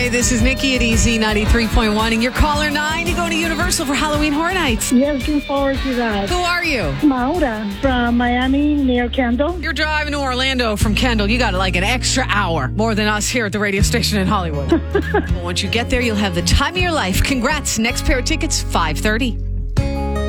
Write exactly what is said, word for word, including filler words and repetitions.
this is Nikki at E Z ninety-three point one, and you're caller nine to go to Universal for Halloween Horror Nights. Yes, looking forward to that. Who are you? Maura from Miami near Kendall. You're driving to Orlando from Kendall. You got like an extra hour, more than us here at the radio station in Hollywood. Well, once you get there, you'll have the time of your life. Congrats. Next pair of tickets, five thirty.